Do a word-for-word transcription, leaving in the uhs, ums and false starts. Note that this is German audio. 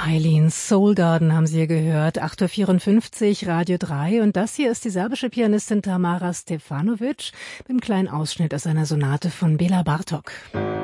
Eileen, Soul Garden haben Sie hier gehört, acht Uhr vierundfünfzig, Radio drei. Und das hier ist die serbische Pianistin Tamara Stefanovic mit einem kleinen Ausschnitt aus einer Sonate von Bela Bartok.